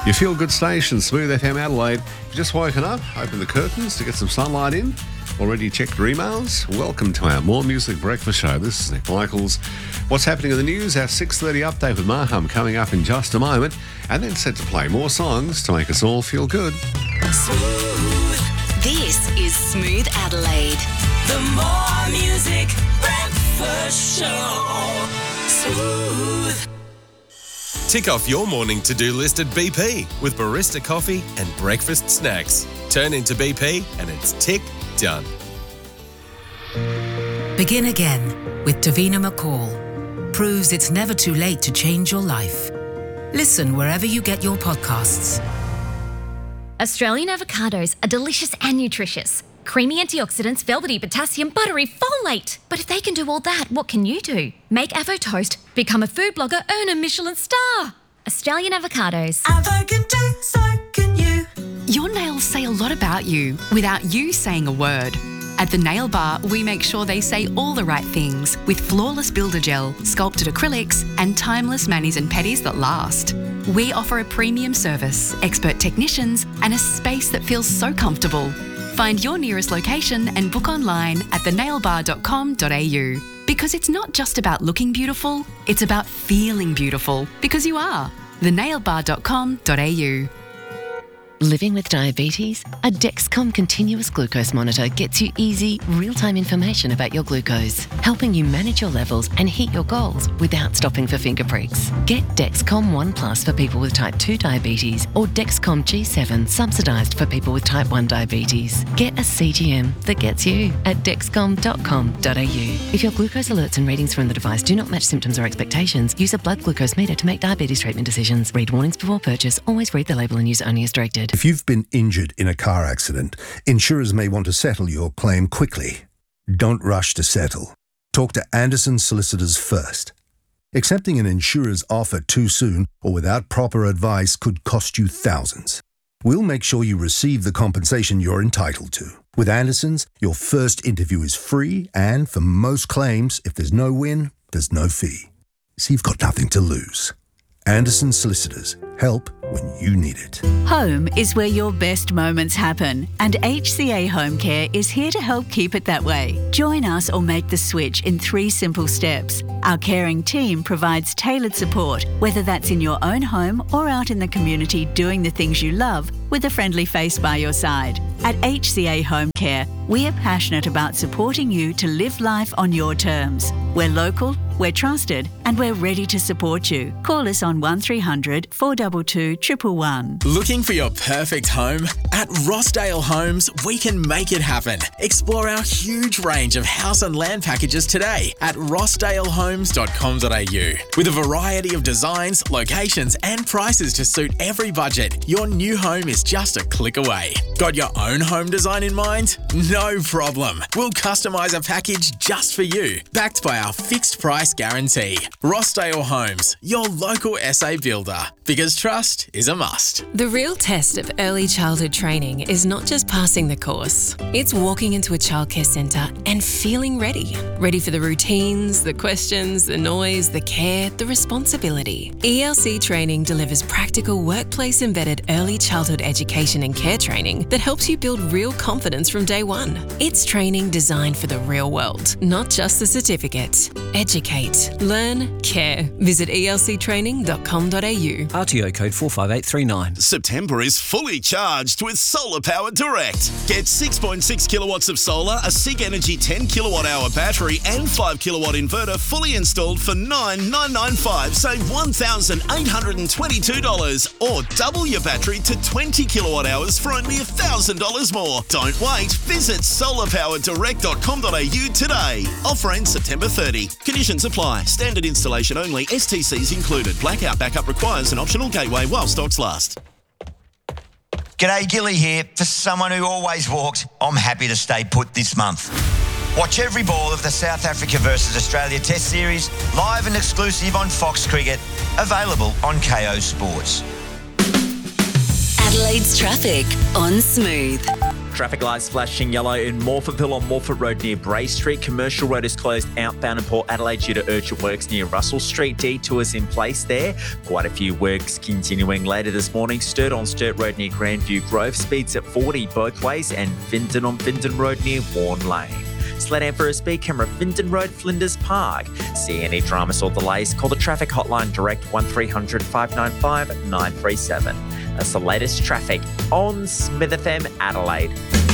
Your feel-good station, Smooth FM Adelaide. If you've just woken up, open the curtains to get some sunlight in. Already checked your emails? Welcome to our More Music Breakfast Show. This is Nick Michaels. What's happening in the news? Our 6:30 update with Maham coming up in just a moment. And then set to play more songs to make us all feel good. Smooth. This is Smooth Adelaide. The More Music Breakfast Show. Smooth. Tick off your morning to-do list at BP with barista coffee and breakfast snacks. Turn into BP and it's tick done. Begin again with Davina McCall. Proves it's never too late to change your life. Listen wherever you get your podcasts. Australian avocados are delicious and nutritious. Creamy antioxidants, velvety potassium, buttery folate. But if they can do all that, what can you do? Make Avo Toast, become a food blogger, earn a Michelin star. Australian avocados. Avo can do, so can you. Your nails say a lot about you without you saying a word. At the Nail Bar, we make sure they say all the right things with flawless builder gel, sculpted acrylics, and timeless manis and pedis that last. We offer a premium service, expert technicians, and a space that feels so comfortable. Find your nearest location and book online at thenailbar.com.au. Because it's not just about looking beautiful, it's about feeling beautiful. Because you are. thenailbar.com.au. Living with diabetes? A Dexcom continuous glucose monitor gets you easy, real-time information about your glucose, helping you manage your levels and hit your goals without stopping for finger pricks. Get Dexcom One Plus for people with type 2 diabetes or Dexcom G7 subsidised for people with type 1 diabetes. Get a CGM that gets you at dexcom.com.au. If your glucose alerts and readings from the device do not match symptoms or expectations, use a blood glucose meter to make diabetes treatment decisions. Read warnings before purchase. Always read the label and use only as directed. If you've been injured in a car accident, insurers may want to settle your claim quickly. Don't rush to settle. Talk to Anderson Solicitors first. Accepting an insurer's offer too soon or without proper advice could cost you thousands. We'll make sure you receive the compensation you're entitled to. With Anderson's, your first interview is free, and for most claims, if there's no win, there's no fee. So you've got nothing to lose. Anderson Solicitors. Help when you need it. Home is where your best moments happen, and HCA Home Care is here to help keep it that way. Join us or make the switch in 3 simple steps. Our caring team provides tailored support, whether that's in your own home or out in the community doing the things you love with a friendly face by your side. At HCA Home Care, we are passionate about supporting you to live life on your terms. We're local, we're trusted, and we're ready to support you. Call us on 1300 422 111. Looking for your perfect home? At Rossdale Homes, we can make it happen. Explore our huge range of house and land packages today at rossdalehomes.com.au. With a variety of designs, locations, and prices to suit every budget, your new home is just a click away. Got your own home design in mind? No problem. We'll customise a package just for you, backed by our fixed price guarantee. Rossdale Homes, your local SA builder. Because trust is a must. The real test of early childhood training is not just passing the course. It's walking into a childcare centre and feeling ready. Ready for the routines, the questions, the noise, the care, the responsibility. ELC Training delivers practical workplace-embedded early childhood education and care training that helps you build real confidence from day one. It's training designed for the real world, not just the certificate. Educate, learn, care. Visit elctraining.com.au. RTO code 45839. September is fully charged with Solar Power Direct. Get 6.6 kilowatts of solar, a SIG Energy 10 kilowatt hour battery and 5 kilowatt inverter fully installed for $9,995. Save $1,822 or double your battery to 20 kilowatt hours for only $1,000 more. Don't wait. Visit solarpowerdirect.com.au today. Offer ends September 30. Conditions apply. Standard installation only. STCs included. Blackout backup requires an optional gateway while stocks last. G'day, Gilly here. For someone who always walked, I'm happy to stay put this month. Watch every ball of the South Africa versus Australia Test Series live and exclusive on Fox Cricket, available on KO Sports. Adelaide's traffic on Smooth. Traffic lights flashing yellow in Morphettville on Morphett Road near Bray Street. Commercial Road is closed outbound in Port Adelaide due to urgent works near Russell Street. Detours in place there. Quite a few works continuing later this morning. Sturt on Sturt Road near Grandview Grove. Speeds at 40 both ways. And Findon on Findon Road near Warren Lane. Sledam for a speed camera, Findon Road, Flinders Park. See any dramas or delays, call the traffic hotline direct 1300 595 937. That's the latest traffic on Smith FM Adelaide.